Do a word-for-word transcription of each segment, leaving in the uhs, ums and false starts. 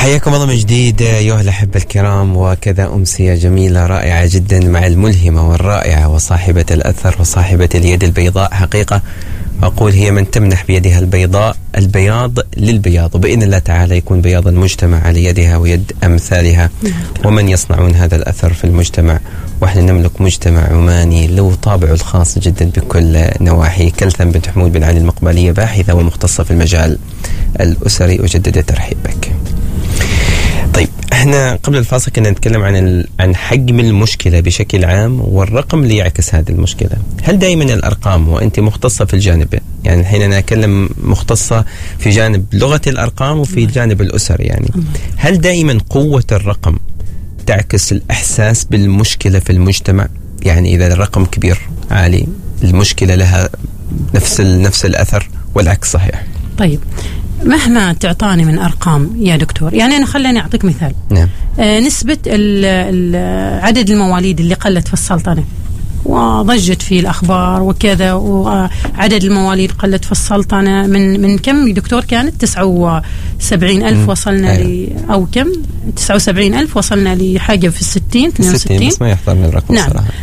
حياكم الله من جديد أيها الأحبة الكرام، وكذا أمسية جميلة رائعة جدا مع الملهمة والرائعة وصاحبة الأثر وصاحبة اليد البيضاء. حقيقة أقول هي من تمنح بيدها البيضاء البياض للبياض، وبإذن الله تعالى يكون بياض المجتمع على يدها ويد أمثالها ومن يصنعون هذا الأثر في المجتمع. وإحنا نملك مجتمع عماني له طابعه الخاص جدا بكل نواحي. كلثم بنت حمود بن علي المقبلية باحثة ومختصة في المجال الأسري، أجدد ترحيب بك. طيب، احنا قبل الفاصل كنا نتكلم عن ال... عن حجم المشكلة بشكل عام والرقم اللي يعكس هذه المشكلة. هل دائما الأرقام، وأنت مختصة في الجانب، يعني الحين أنا أكلم مختصة في جانب لغة الأرقام وفي الجانب الأسري، يعني هل دائما قوة الرقم تعكس الإحساس بالمشكلة في المجتمع؟ يعني إذا الرقم كبير عالي المشكلة لها نفس ال... نفس الأثر والعكس صحيح؟ طيب، مهما تعطاني من أرقام يا دكتور، يعني أنا خليني أعطيك مثال. نعم. آه نسبة ال ال عدد المواليد اللي قلت في السلطنة وضجت في الأخبار وكذا، وعدد المواليد قلت في السلطنة من من كم يا دكتور؟ كانت تسعة وسبعين ألف، وصلنا ل أو كم تسعة وسبعين ألف، وصلنا لحاجة في الستين اثنين وستين. بس ما يحضرني الرقم. نعم. صراحة.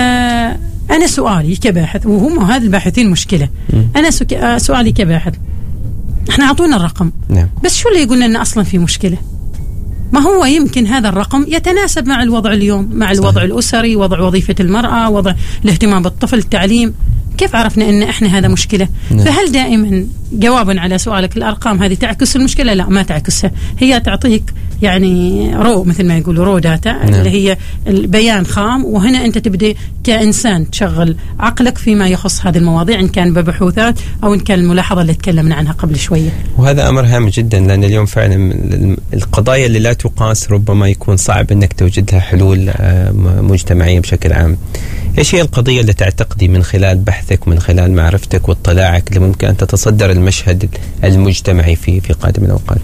فأنا سؤالي كباحث، وهم هذا الباحثين مشكلة. م. أنا سؤالي كباحث، احنا اعطونا الرقم. نعم. بس شو اللي يقولنا ان اصلا في مشكلة؟ ما هو يمكن هذا الرقم يتناسب مع الوضع اليوم، مع الوضع صحيح. الأسري، وضع وظيفة المرأة، وضع الاهتمام بالطفل، التعليم. كيف عرفنا ان احنا هذا مشكلة؟ نعم. فهل دائما جوابا على سؤالك الارقام هذه تعكس المشكلة؟ لا، ما تعكسها. هي تعطيك يعني رو، مثل ما يقولوا رو داتا. نعم. اللي هي البيان خام، وهنا انت تبدأ كإنسان تشغل عقلك فيما يخص هذه المواضيع، ان كان ببحوثات او ان كان الملاحظة اللي تكلمنا عنها قبل شوية. وهذا امر هام جدا، لان اليوم فعلا القضايا اللي لا تقاس ربما يكون صعب انك توجد لها حلول مجتمعية بشكل عام. ايش هي القضية اللي تعتقدي من خلال بحثك ومن خلال معرفتك واطلاعك اللي ممكن ان تتصدر المشهد المجتمعي في في قادم الاوقات؟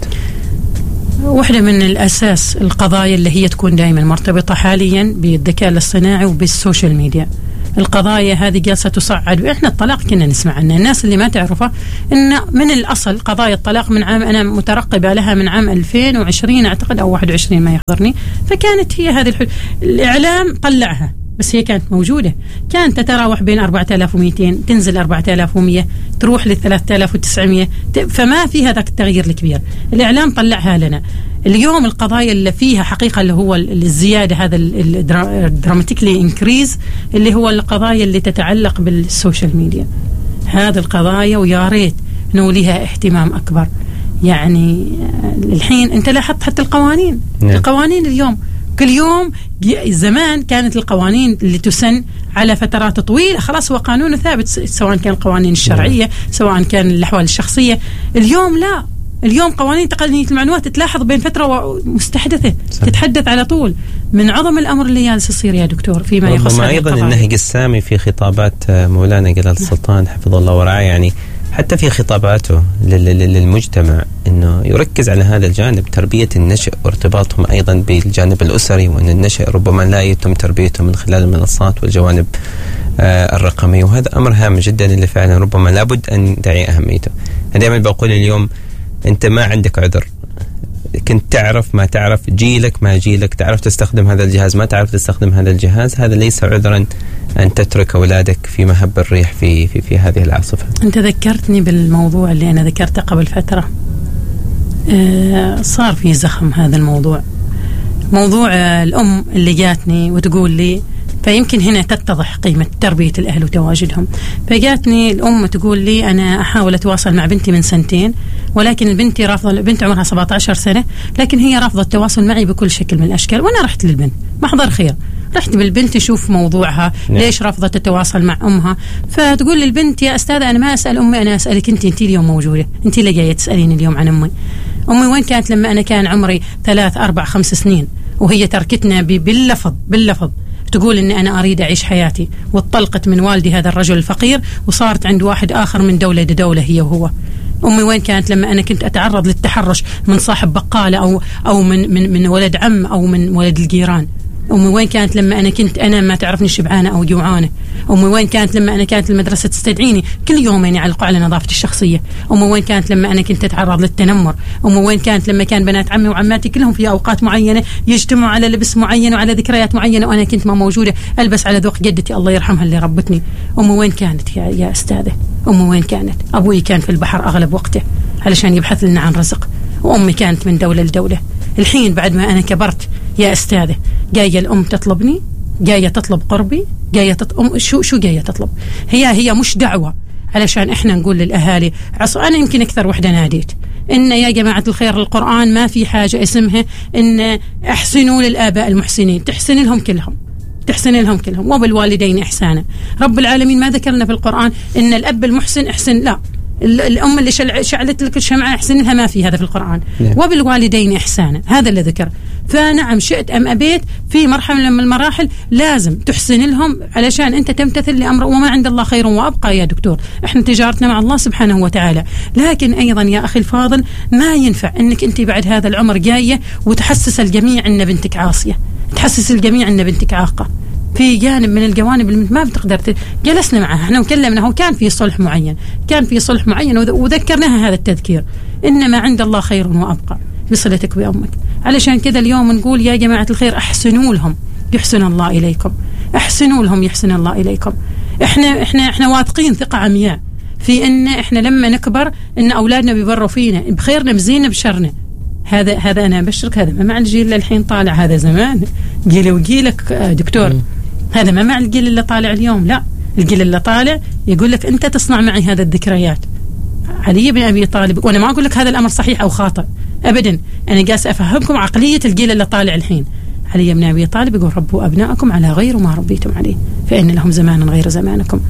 واحدة من الأساس القضايا اللي هي تكون دائما مرتبطة حاليا بالذكاء الاصطناعي وبالسوشيال ميديا. القضايا هذه جالسة تصعد، وإحنا الطلاق كنا نسمع عنه. الناس اللي ما تعرفه إن من الأصل قضايا الطلاق من عام، أنا مترقبة لها من عام ألفين وعشرين أعتقد أو واحد وعشرين ما يحضرني. فكانت هي هذه الحل... الإعلام طلعها، بس هي كانت موجودة. كانت تتراوح بين أربعة آلاف ومئتين، تنزل أربعة آلاف ومئة، تروح ل ثلاثة آلاف وتسعمئة. فما في هذا التغيير الكبير. الإعلام طلعها لنا. اليوم القضايا اللي فيها حقيقة اللي هو الزيادة، هذا الدراماتيكلي انكريز، اللي هو القضايا اللي تتعلق بالسوشيال ميديا. هذه القضايا ويا ريت نوليها اهتمام أكبر. يعني الحين أنت لاحظت حتى القوانين. نعم. القوانين اليوم كل يوم، زمان كانت القوانين اللي تسن على فترات طويلة، خلاص هو قانون ثابت، سواء كان القوانين الشرعية سواء كان الأحوال الشخصية. اليوم لا، اليوم قوانين تقنية المعلومات تلاحظ بين فترة مستحدثة. صح. تتحدث على طول من عظم الأمر اللي جالس يصير يا دكتور فيما يخص هذه أيضا النهج السامي في خطابات مولانا جلال السلطان حفظه الله ورعاه، يعني حتى في خطاباته للمجتمع أنه يركز على هذا الجانب، تربية النشء وارتباطهم أيضا بالجانب الأسري، وأن النشء ربما لا يتم تربيته من خلال المنصات والجوانب آه الرقمية. وهذا أمر هام جدا اللي فعلا ربما لابد أن ندعي أهميته. أنا دائما بقول اليوم أنت ما عندك عذر، كنت تعرف ما تعرف، جيلك ما جيلك، تعرف تستخدم هذا الجهاز ما تعرف تستخدم هذا الجهاز، هذا ليس عذرا أن تترك أولادك في مهب الريح في في في هذه العاصفة. أنت ذكرتني بالموضوع اللي أنا ذكرته قبل فترة. آه صار في زخم هذا الموضوع، موضوع آه الأم اللي جاتني وتقول لي، فيمكن هنا تتضح قيمة تربية الأهل وتواجدهم. فجاتني الأم تقول لي أنا أحاول أتواصل مع بنتي من سنتين، ولكن البنت رافضة. البنت عمرها سبعة عشر سنة، لكن هي رافضة التواصل معي بكل شكل من الأشكال. وأنا رحت للبنت محضر خير، رحت بالبنت أشوف موضوعها. نعم. ليش رافضة تتواصل مع أمها؟ فتقول للبنت يا أستاذة أنا ما أسأل أمي، أنا أسألك أنت. أنت اليوم موجودة، أنت اللي جاية تسألين اليوم عن أمي. أمي وين كانت لما أنا كان عمري ثلاث أربع خمس سنين، وهي تركتنا باللفظ باللفظ تقول إن أنا أريد أعيش حياتي، واتطلقت من والدي هذا الرجل الفقير، وصارت عند واحد آخر من دولة لدولة هي وهو. أمي وين كانت لما أنا كنت أتعرض للتحرش من صاحب بقالة أو أو من من من ولد عم أو من ولد الجيران؟ أمي وين كانت لما أنا كنت أنا ما تعرفني شبعانة أو جوعانة؟ أمي وين كانت لما أنا كانت المدرسة تستدعيني كل يومين يعلقوا على نظافتي الشخصية؟ أمي وين كانت لما أنا كنت أتعرض للتنمر؟ أمي وين كانت لما كان بنات عمي وعماتي كلهم في أوقات معينة يجتمعوا على لبس معين وعلى ذكريات معينة وأنا كنت ما موجودة ألبس على ذوق جدتي الله يرحمها اللي ربتني؟ أمي وين كانت يا يا أستاذة؟ أمي وين كانت؟ أبوي كان في البحر أغلب وقته علشان يبحث لنا عن رزق، وأمي كانت من دولة لدولة. الحين بعد ما أنا كبرت يا أستاذة جاية الأم تطلبني، جاية تطلب قربي، جاية تطلب شو شو جاية تطلب؟ هي هي مش دعوة علشان إحنا نقول للأهالي عصو. أنا يمكن أكثر وحدة ناديت إن يا جماعة الخير القرآن ما في حاجة اسمها إن أحسنوا للآباء المحسنين، تحسن لهم كلهم، تحسن لهم كلهم، وبالوالدين إحسانا. رب العالمين ما ذكرنا في القرآن إن الأب المحسن إحسن، لا، الأم اللي شعلت لك الشمعة أحسن لها، ما في هذا في القرآن. وبالوالدين إحسانا هذا اللي ذكر. فنعم شئت أم أبيت في مرحلة من المراحل لازم تحسن لهم علشان أنت تمتثل لأمر، وما عند الله خير وأبقى يا دكتور. إحنا تجارتنا مع الله سبحانه وتعالى. لكن أيضا يا أخي الفاضل ما ينفع أنك أنت بعد هذا العمر جاية وتحسس الجميع أن بنتك عاصية، تحسس الجميع أن بنتك عاقة. في جانب من الجوانب اللي ما بتقدر ت... جلسنا معها احنا وكلمنا، هو كان في صلح معين، كان في صلح معين وذكرناها هذا التذكير، إنما عند الله خير وأبقى بصلتك بأمك. علشان كذا اليوم نقول يا جماعة الخير أحسنوا لهم يحسن الله إليكم، أحسنوا لهم يحسن الله إليكم. احنا احنا احنا واثقين ثقة عمياء في إن احنا لما نكبر إن أولادنا بيبروا فينا بخيرنا بزيننا بشرنا. هذا هذا أنا أبشرك هذا ما مع الجيل اللي الحين طالع، هذا زمان جيلي وجيلك دكتور، هذا ما مع الجيل اللي طالع اليوم، لا، الجيل اللي طالع يقول لك أنت تصنع معي هذا الذكريات. علي بن أبي طالب، وأنا ما أقول لك هذا الأمر صحيح أو خاطئ أبدا، أنا قاس أفهمكم عقلية الجيل اللي طالع الحين. علي بن أبي طالب يقول ربوا أبناءكم على غير ما ربيتم عليه فإن لهم زمانا غير زمانكم.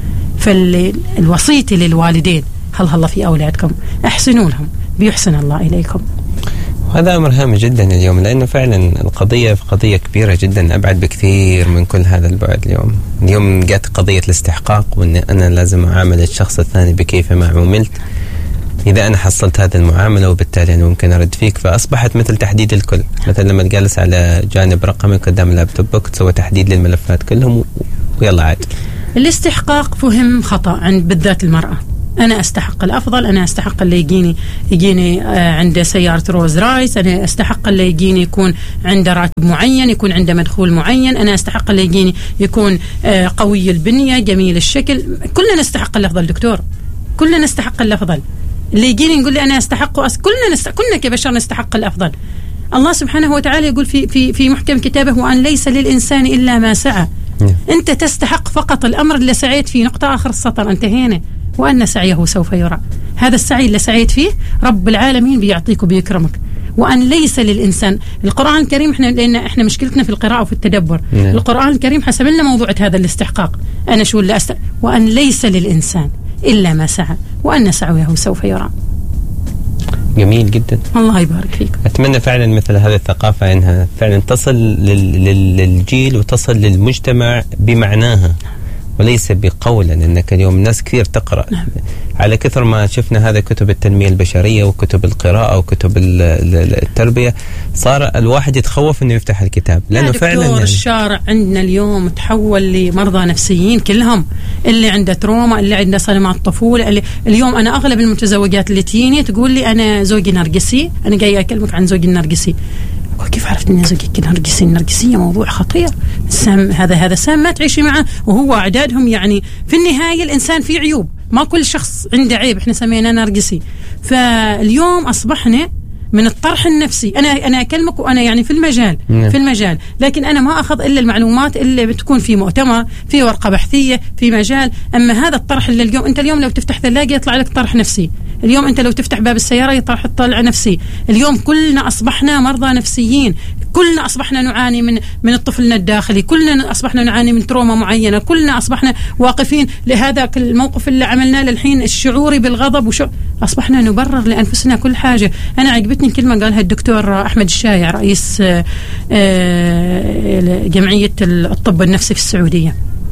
فالوصية للوالدين هل هلا في أولادكم أحسنوا لهم بيحسن الله إليكم. وهذا أمر هام جدا اليوم، لأنه فعلا القضية قضية كبيرة جدا أبعد بكثير من كل هذا البعد. اليوم اليوم جات قضية الاستحقاق، وأن أنا لازم أعامل الشخص الثاني بكيف ما عملت إذا أنا حصلت هذه المعاملة، وبالتالي أنا ممكن أرد فيك. فأصبحت مثل تحديد الكل، مثل لما تجلس على جانب رقمي قدام لابتوبك تسوي تحديد للملفات كلهم ويلا عاد. الاستحقاق فهم خطأ عند بالذات المرأة. أنا أستحق الأفضل، أنا أستحق اللي يجيني يجيني عنده سيارة روز رايس، أنا أستحق اللي يجيني يكون عنده راتب معين، يكون عنده مدخول معين، أنا أستحق اللي يجيني يكون قوي البنية جميل الشكل. كلنا نستحق الأفضل دكتور، كلنا نستحق الأفضل. اللي يجيني يقول لي أنا أستحق أس... كلنا نست... كلنا كبشر نستحق الأفضل. الله سبحانه وتعالى يقول في في في محكم كتابه وأن ليس للإنسان إلا ما سعى. أنت تستحق فقط الأمر اللي سعيت فيه، نقطة آخر السطر، انتهينا. وأن سعيه سوف يرى. هذا السعي اللي سعيت فيه رب العالمين بيعطيك وبيكرمك. وأن ليس للإنسان، القرآن الكريم احنا لأن احنا مشكلتنا في القراءة وفي التدبر. نعم. القرآن الكريم حسب لنا موضوع هذا الاستحقاق. أنا شو اللي أست... وأن ليس للإنسان إلا ما سعى وأن سعيه سوف يرى. جميل جدا، الله يبارك فيك. أتمنى فعلا مثل هذه الثقافة أنها فعلا تصل لل... لل... للجيل وتصل للمجتمع بمعناها وليس بقولا. انك اليوم ناس كثير تقرأ. نعم. على كثر ما شفنا هذا كتب التنمية البشرية وكتب القراءة وكتب التربية، صار الواحد يتخوف انه يفتح الكتاب لانه فعلا يعني الشارع عندنا اليوم تحول لمرضى نفسيين كلهم، اللي عنده تروما، اللي عنده صدمات طفولة. اللي اليوم انا اغلب المتزوجات اللي تجيني تقول لي انا زوجي نرجسي، انا جاي اكلمك عن زوجي النرجسي. كيف عرفت ان زوجك نرجسي؟ النرجسية موضوع خطير، سام هذا هذا سام ما تعيشي معه، وهو اعدادهم يعني في النهاية الانسان فيه عيوب، ما كل شخص عنده عيب احنا سميناه نرجسي. فاليوم اصبحنا من الطرح النفسي، انا انا اكلمك وانا يعني في المجال في المجال لكن انا ما اخذ الا المعلومات اللي بتكون في مؤتمر، في ورقه بحثيه، في مجال. اما هذا الطرح اللي اليوم انت اليوم لو تفتح ثلاجه يطلع لك طرح نفسي، اليوم انت لو تفتح باب السياره يطرح طلع نفسي. اليوم كلنا اصبحنا مرضى نفسيين، كلنا اصبحنا نعاني من من طفلنا الداخلي، كلنا اصبحنا نعاني من تروما معينه، كلنا اصبحنا واقفين لهذا الموقف اللي عملناه للحين الشعوري بالغضب، وشو اصبحنا نبرر لانفسنا كل حاجه. انا عجبتني كلمه قالها الدكتور احمد الشايع رئيس جمعيه الطب النفسي في السعوديه،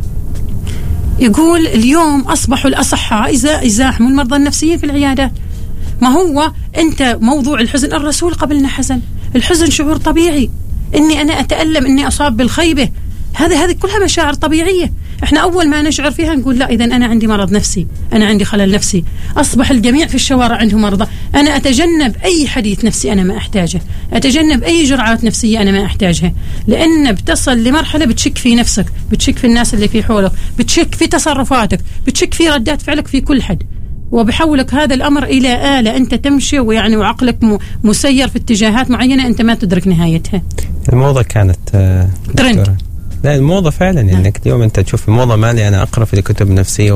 يقول اليوم اصبحوا الاصحاء اذا يزاحموا المرضى النفسيين في العيادات. ما هو انت موضوع الحزن، الرسول قبلنا حزن، الحزن شعور طبيعي، إني أنا أتألم، إني أصاب بالخيبة. هذه هذه كلها مشاعر طبيعية. إحنا أول ما نشعر فيها نقول لا، إذا أنا عندي مرض نفسي، أنا عندي خلل نفسي. أصبح الجميع في الشوارع عندهم مرضى. أنا أتجنب أي حديث نفسي أنا ما أحتاجه، أتجنب أي جرعات نفسية أنا ما أحتاجها، لأن بتصل لمرحلة بتشك في نفسك، بتشك في الناس اللي في حولك، بتشك في تصرفاتك، بتشك في ردات فعلك في كل حد، وبحولك هذا الأمر إلى آلة أنت تمشي ويعني وعقلك مسير في اتجاهات معينة أنت ما تدرك نهايتها. الموضة كانت ترند. لا الموضة فعلا نعم. انك اليوم انت تشوف الموضة مالي انا اقرا في الكتب النفسية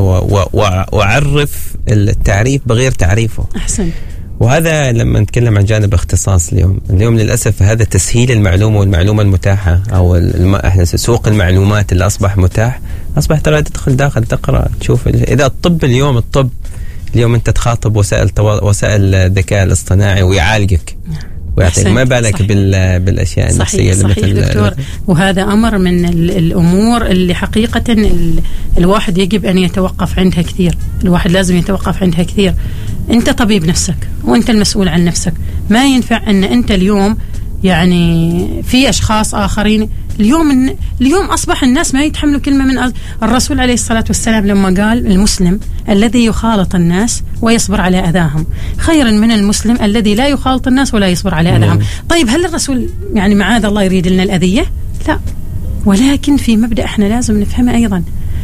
واعرف التعريف بغير تعريفه. احسن. وهذا لما نتكلم عن جانب اختصاص اليوم اليوم للاسف هذا تسهيل المعلومة والمعلومة المتاحة او الم... سوق المعلومات اللي اصبح متاح، اصبح ترى تدخل داخل تقرا تشوف. اذا الطب اليوم الطب اليوم انت تخاطب وسائل طو... وسائل الذكاء الاصطناعي ويعالجك ويعطيك، ما بالك بال... بالاشياء النفسيه اللي مثل دكتور. وهذا امر من الامور اللي حقيقه ال... الواحد يجب ان يتوقف عندها كثير. الواحد لازم يتوقف عندها كثير. انت طبيب نفسك وانت المسؤول عن نفسك. ما ينفع ان انت اليوم يعني في اشخاص اخرين اليوم اليوم اصبح الناس ما يتحملوا كلمه من أز... الرسول عليه الصلاه والسلام لما قال المسلم الذي يخالط الناس ويصبر على اذاهم خير من المسلم الذي لا يخالط الناس ولا يصبر على اذاهم. طيب هل الرسول يعني معاذ الله يريد لنا الاذيه؟ لا، ولكن في مبدا احنا لازم نفهمه ايضا.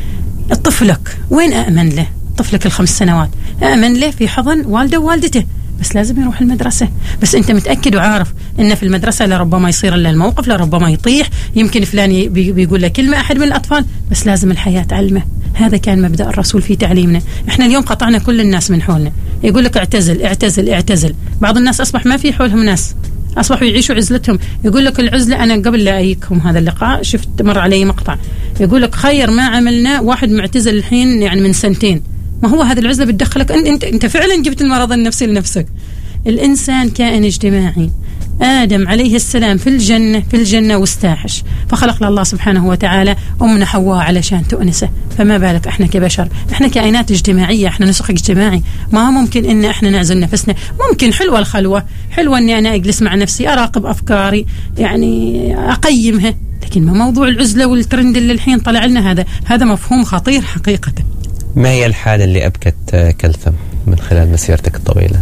طفلك وين أأمن له؟ طفلك الخمس سنوات أأمن له في حضن والده ووالدته، بس لازم يروح المدرسة. بس أنت متأكد وعارف إن في المدرسة لربما يصير له الموقف، لربما يطيح، يمكن فلان بيقول له كلمة أحد من الأطفال، بس لازم الحياة تعلمه. هذا كان مبدأ الرسول في تعليمنا. إحنا اليوم قطعنا كل الناس من حولنا، يقول لك اعتزل اعتزل اعتزل. بعض الناس أصبح ما في حولهم ناس، أصبحوا يعيشوا عزلتهم. يقول لك العزلة، أنا قبل لا أيكم هذا اللقاء شفت مر علي مقطع يقول لك خير ما عملنا واحد معتزل الحين يعني من سنتين. ما هو هذه العزلة بتدخلك أنت, انت انت فعلا جبت المرض النفسي لنفسك. الإنسان كائن اجتماعي. آدم عليه السلام في الجنة في الجنة واستاحش، فخلق الله سبحانه وتعالى أمنا حواء علشان تؤنسه. فما بالك احنا كبشر، احنا كائنات اجتماعية، احنا نسخ اجتماعي. ما ممكن ان احنا نعزل نفسنا. ممكن حلوة الخلوة، حلوة اني انا اجلس مع نفسي اراقب افكاري يعني اقيمها، لكن ما موضوع العزلة والترند اللي الحين طلع لنا. هذا هذا مفهوم خطير حقيقة. ما هي الحالة اللي أبكت كلثم من خلال مسيرتك الطويلة؟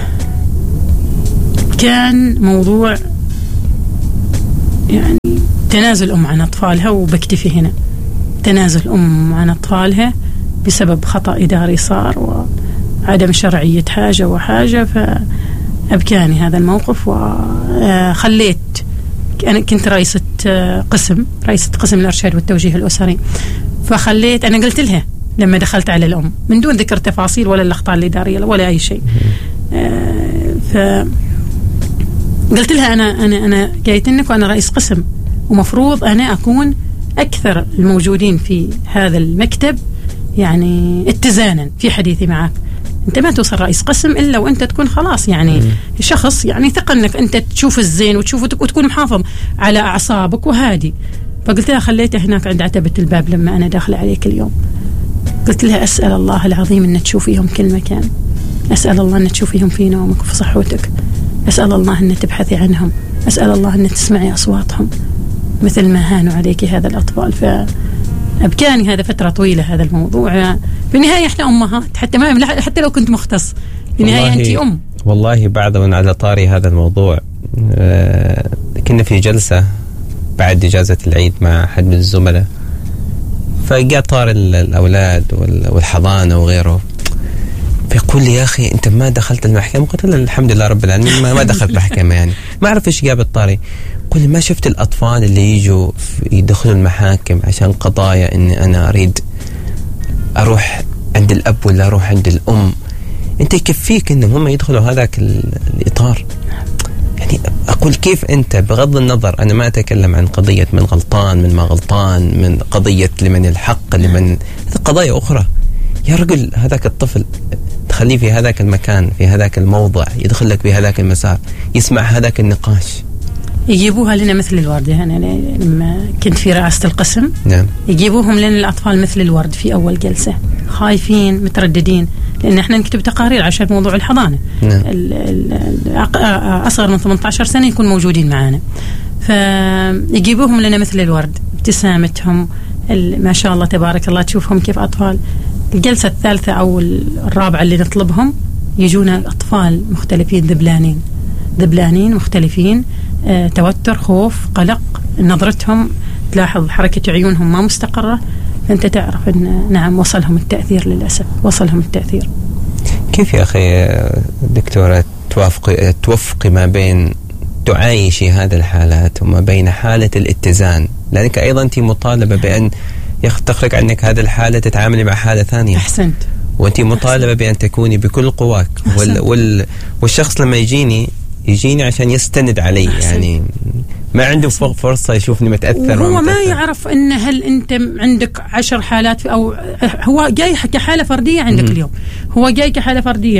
كان موضوع يعني تنازل أم عن أطفالها، وبكتفي هنا. تنازل أم عن أطفالها بسبب خطأ إداري صار وعدم شرعية حاجة وحاجة، فأبكاني هذا الموقف. وخليت أنا كنت رئيسة قسم رئيسة قسم الإرشاد والتوجيه الأسري، فخليت أنا قلت لها لما دخلت على الأم من دون ذكر تفاصيل ولا الأخطاء الإدارية ولا أي شيء، فقلت لها أنا أنا أنا جايتنك وأنا رئيس قسم، ومفروض أنا أكون أكثر الموجودين في هذا المكتب يعني اتزانا في حديثي معك. أنت ما توصل رئيس قسم إلا وأنت تكون خلاص يعني شخص يعني ثقة أنك أنت تشوف الزين وتشوف وتكون محافظ على أعصابك وهادي. فقلت لها خليته هناك عند عتبة الباب لما أنا داخلة عليك اليوم. قلت لها أسأل الله العظيم أن تشوفيهم كل مكان، أسأل الله أن تشوفيهم في نومك وفي صحوتك، أسأل الله أن تبحثي عنهم، أسأل الله أن تسمعي أصواتهم مثل ما هانوا عليك هذا الأطفال. فأبكاني هذا فترة طويلة هذا الموضوع. بالنهاية إحنا أمهات، حتى ما حتى لو كنت مختص بالنهاية أنت أم. والله بعد من على طاري هذا الموضوع آه كنا في جلسة بعد إجازة العيد مع أحد من الزملاء، فجاء طار الأولاد والحضانة وغيره، فيقول لي يا أخي أنت ما دخلت المحكمة؟ قلت له الحمد لله رب العالمين ما, ما دخلت المحكمة، يعني ما أعرف إيش جاب الطاري. قل لي ما شفت الأطفال اللي يجوا يدخلوا المحاكم عشان قضايا إني أنا أريد أروح عند الأب ولا أروح عند الأم، أنت يكفيك إنهم هم يدخلوا هذاك الإطار. يعني أقول كيف أنت بغض النظر، أنا ما أتكلم عن قضية من غلطان من ما غلطان، من قضية لمن الحق لمن قضايا أخرى. يا رجل هذاك الطفل تخليه في هذاك المكان في هذاك الموضع، يدخل لك في هذاك المسار، يسمع هذاك النقاش. يجيبوها لنا مثل الورد. أنا لما كنت في رئاسة القسم نعم. يجيبوهم لنا الأطفال مثل الورد في أول جلسة، خايفين مترددين، لأن احنا نكتب تقارير عشان موضوع الحضانة. نعم. أصغر من ثمانية عشر سنة يكون موجودين معانا. فيجيبوهم لنا مثل الورد، ابتسامتهم ما شاء الله تبارك الله، تشوفهم كيف أطفال. الجلسة الثالثة أو الرابعة اللي نطلبهم يجونا أطفال مختلفين، ذبلانين ذبلانين مختلفين، آه، توتر، خوف، قلق، نظرتهم تلاحظ حركة عيونهم ما مستقرة، فأنت تعرف أن نعم وصلهم التأثير، للأسف وصلهم التأثير. كيف يا أخي دكتورة توافقي توفقي ما بين تعايشي هذه الحالات وما بين حالة الاتزان، لأنك أيضا أنت مطالبة بأن تخرج عنك هذه الحالة تتعاملي مع حالة ثانية. أحسنت. وأنت مطالبة أحسنت. بأن تكوني بكل قواك، وال وال والشخص لما يجيني يجيني عشان يستند علي. أحسنت. يعني ما عنده فرصة يشوفني متأثر، هو ما يعرف أن هل أنت عندك عشر حالات أو هو جاي كحالة فردية عندك. م- اليوم هو جاي كحالة فردية.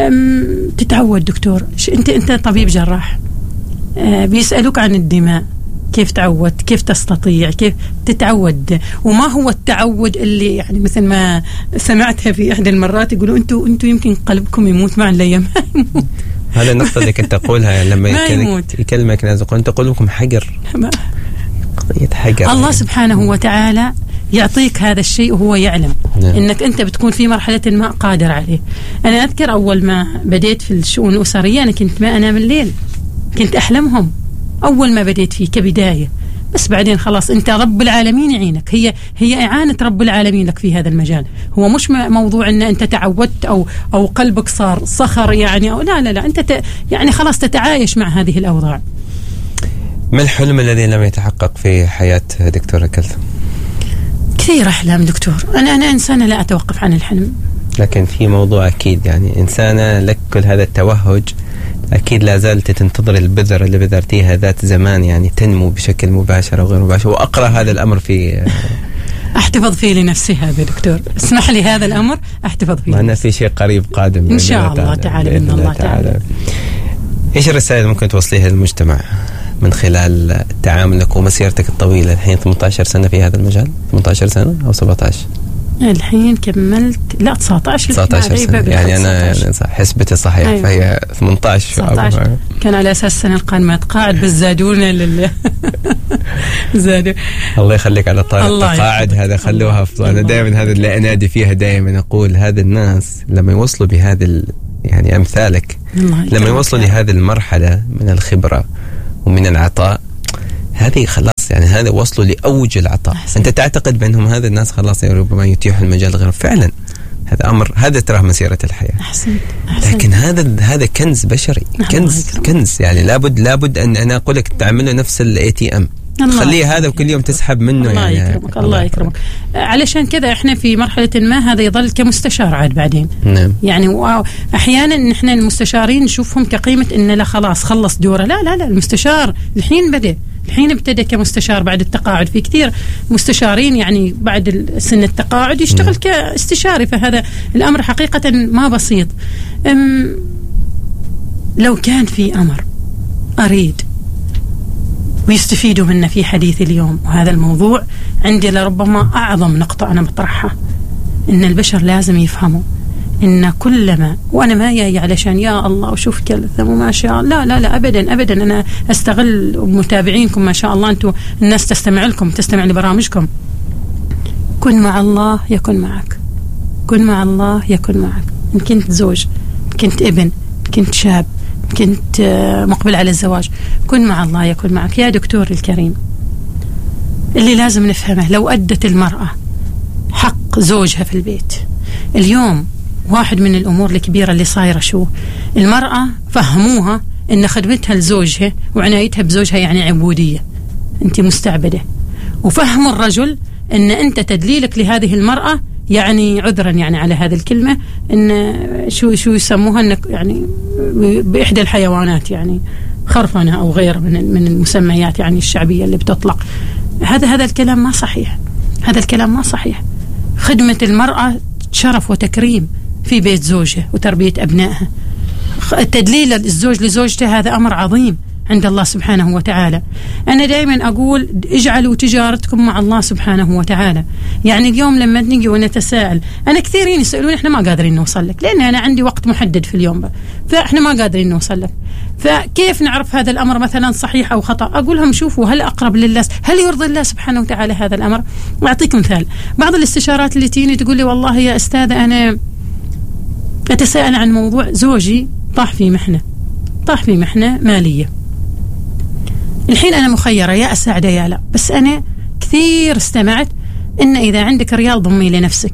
تتعود دكتور، أنت أنت طبيب جراح، بيسألوك عن الدماء، كيف تعود، كيف تستطيع، كيف تتعود، وما هو التعود اللي يعني مثل ما سمعتها في إحدى المرات يقولوا أنتوا أنتوا يمكن قلبكم يموت مع اللي ما يموت. هذا النقطة اللي كنت أقولها لما يكلمك ناس يقول أنت قلبكم حجر. قضية حجر. الله سبحانه وتعالى يعطيك هذا الشيء وهو يعلم. نعم. إنك أنت بتكون في مرحلة ما قادر عليه. أنا أذكر أول ما بديت في الشؤون الأسرية أنا كنت ما أنام الليل، كنت أحلمهم أول ما بديت فيه كبداية، بس بعدين خلاص أنت رب العالمين يعينك، هي هي إعانة رب العالمين لك في هذا المجال. هو مش موضوع أن أنت تعودت أو أو قلبك صار صخر يعني، أو لا لا لا أنت ت يعني خلاص تتعايش مع هذه الأوضاع. ما الحلم الذي لم يتحقق في حياة دكتورة كلثوم؟ كثير أحلام دكتور، أنا أنا إنسانة لا أتوقف عن الحلم، لكن في موضوع أكيد يعني إنسانة لك كل هذا التوهج، أكيد لا زالت تنتظر البذرة اللي بذرتيها ذات زمان يعني تنمو بشكل مباشر أو غير مباشر، وأقرأ هذا الأمر في أحتفظ فيه لنفسي هذا دكتور، اسمح لي ههذا الأمر أحتفظ فيه. معنا في شيء قريب قادم إن شاء الله تعالى بإذن الله تعالى. إيش الرسائل ممكن توصليها للمجتمع من خلال تعاملك ومسيرتك الطويلة الحين ثمانية عشر سنة في هذا المجال؟ ثمانية عشر سنة أو سبعة عشر؟ الحين كملت لا تسعة عشر تسعة عشر سنة يعني أنا حسبتي صحيح. أيوة. فهي ثمانية عشر كان على أساس السنة القادمة تقاعد بس زادونا لل زادوا. الله يخليك على طارق التقاعد هذا خلوها أفضل. أنا دائما هذا اللي أنادي فيها، دائما أقول هذا الناس لما يوصلوا بهذا ال... يعني أمثالك لما يوصلوا لهذه المرحلة من الخبرة ومن العطاء، هذه خلاص يعني هذا وصلوا لأوج العطاء. أحسن. أنت تعتقد بأنهم هذا الناس خلاص ربما يتيحوا المجال غير فعلا، هذا أمر هذا تراه مسيرة الحياة. أحسن. أحسن. لكن هذا هذا كنز بشري، كنز كنز يعني لابد لابد أن أنا أقول لك تعمله نفس الاي تي ام، خليه هذا وكل يوم تسحب منه. الله يعني يكرمك الله يكرمك. علشان كذا احنا في مرحلة ما هذا يظل كمستشار عاد بعدين. نعم. يعني احيانا نحن المستشارين نشوفهم كقيمة ان لا خلاص خلص دوره، لا لا لا المستشار الحين بدأ الحين ابتدى كمستشار بعد التقاعد. في كثير مستشارين يعني بعد سن التقاعد يشتغل نعم. كاستشاري، فهذا الأمر حقيقة ما بسيط. لو كان في أمر أريد ويستفيدوا منه في حديث اليوم وهذا الموضوع عندي لربما أعظم نقطة أنا بطرحها، إن البشر لازم يفهموا إن كلما وأنا ما جاي علشان يا الله وشوف كلثم وما شاء الله، لا لا لا أبدا أبدا، أنا أستغل متابعينكم ما شاء الله، أنتم الناس تستمع لكم تستمع لبرامجكم. كن مع الله يكن معك، كن مع الله يكن معك. إن كنت زوج، إن كنت ابن، إن كنت شاب، إن كنت مقبل على الزواج، كن مع الله يكن معك. يا دكتور الكريم، اللي لازم نفهمه لو أدت المرأة حق زوجها في البيت اليوم، واحد من الأمور الكبيرة اللي صايرة شو المرأة فهموها إن خدمتها لزوجها وعنايتها بزوجها يعني عبودية، أنت مستعبدة. وفهموا الرجل إن أنت تدليلك لهذه المرأة يعني عذرا يعني على هذه الكلمة إن شو شو يسموها إنك يعني بإحدى الحيوانات يعني خرفنة أو غير من من المسميات يعني الشعبية اللي بتطلق. هذا هذا الكلام ما صحيح، هذا الكلام ما صحيح. خدمة المرأة شرف وتكريم في بيت زوجها وتربية أبنائها. تدليل الزوج لزوجته هذا أمر عظيم عند الله سبحانه وتعالى. أنا دائما أقول اجعلوا تجارتكم مع الله سبحانه وتعالى. يعني اليوم لما نجي ونتساءل، أنا كثيرين يسألون إحنا ما قادرين نوصل لك، لأن أنا عندي وقت محدد في اليوم، فإحنا ما قادرين نوصل لك، فكيف نعرف هذا الأمر مثلا صحيح أو خطأ؟ أقول لهم شوفوا هل أقرب لله، هل يرضي الله سبحانه وتعالى هذا الأمر؟ أعطيك مثال، بعض الاستشارات اللي تيني تقول لي والله يا أستاذة أنا أتساءل عن موضوع زوجي طاح في محنة طاح في محنة مالية، الحين أنا مخيرة يا أساعده يا لا، بس أنا كثير استمعت إن إذا عندك ريال ضمي لنفسك،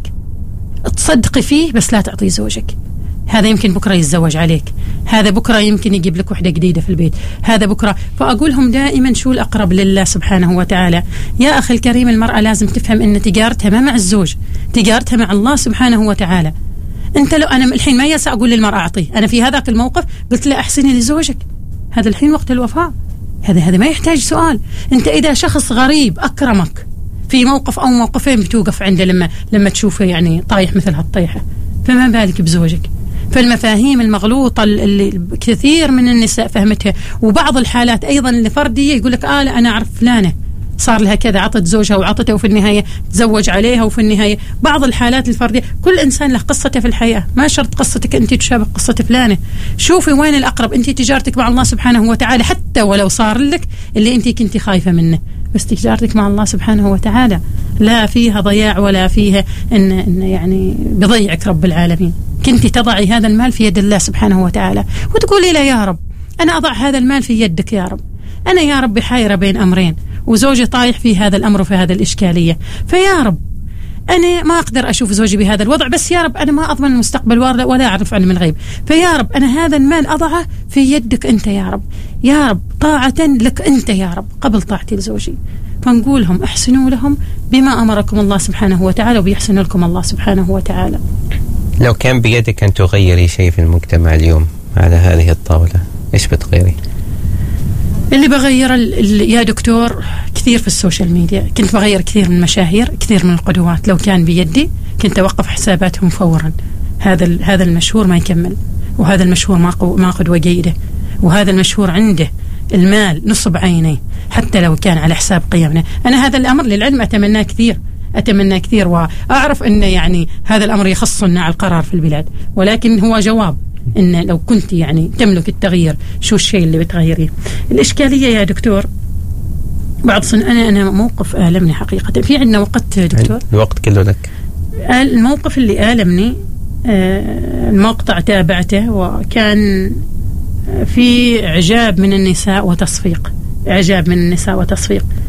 تصدقي فيه بس لا تعطيه زوجك، هذا يمكن بكرة يتزوج عليك، هذا بكرة يمكن يجيب لك وحدة جديدة في البيت، هذا بكرة. فأقولهم دائما شو الأقرب لله سبحانه وتعالى. يا أخي الكريم، المرأة لازم تفهم إن تجارتها ما مع الزوج، تجارتها مع الله سبحانه وتعالى. أنت لو أنا الحين ما يسأل أقول للمرأة أعطيه، أنا في هذاك الموقف قلت له أحسني لزوجك، هذا الحين وقت الوفاة، هذا هذا ما يحتاج سؤال. أنت إذا شخص غريب أكرمك في موقف أو موقفين بتوقف عنده لما لما تشوفه يعني طايح مثل هالطيحة، فما بالك بزوجك؟ فالمفاهيم المغلوطة اللي كثير من النساء فهمتها، وبعض الحالات أيضا الفردية يقول لك آه لا أنا أعرف فلانة صار لها كذا، عطت زوجها وعطته وفي النهاية تزوج عليها، وفي النهاية بعض الحالات الفردية. كل إنسان له قصته في الحياة، ما شرط قصتك أنت تشابه قصة فلانة. شوفي وين الأقرب، أنت تجارتك مع الله سبحانه وتعالى، حتى ولو صار لك اللي أنت كنت خايفة منه، بس تجارتك مع الله سبحانه وتعالى لا فيها ضياع ولا فيها إن, إن يعني بضيعك رب العالمين. كنت تضعي هذا المال في يد الله سبحانه وتعالى وتقولي له يا رب أنا أضع هذا المال في يدك يا رب، أنا يا رب حايرة بين أمرين وزوجي طايح في هذا الأمر وفي هذا الإشكالية، فيا رب أنا ما أقدر أشوف زوجي بهذا الوضع، بس يا رب أنا ما أضمن المستقبل ولا أعرف عنه من غيب، فيا رب أنا هذا المال أضعه في يدك أنت يا رب، يا رب طاعة لك أنت يا رب قبل طاعتي لزوجي. فنقولهم احسنوا لهم بما أمركم الله سبحانه وتعالى وبيحسن لكم الله سبحانه وتعالى. لو كان بيدك أن تغيري شيء في المجتمع اليوم على هذه الطاولة، إيش بتغيري؟ اللي بغير يا دكتور كثير في السوشيال ميديا، كنت بغير كثير من المشاهير، كثير من القدوات، لو كان بيدي كنت أوقف حساباتهم فورا. هذا هذا المشهور ما يكمل، وهذا المشهور ما ما قدوة جيدة، وهذا المشهور عنده المال نصب عينيه حتى لو كان على حساب قيمنا. أنا هذا الأمر للعلم أتمناه كثير أتمنى كثير وأعرف أن يعني هذا الأمر يخصنا على القرار في البلاد، ولكن هو جواب إن لو كنت يعني تملك التغيير شو الشيء اللي بتغيريه. الإشكالية يا دكتور بعض صن أنا أنا موقف آلمني حقيقة. في عندنا وقت دكتور؟ الوقت كله لك. الموقف اللي آلمني المقطع تابعته، وكان في إعجاب من النساء وتصفيق، إعجاب من النساء وتصفيق.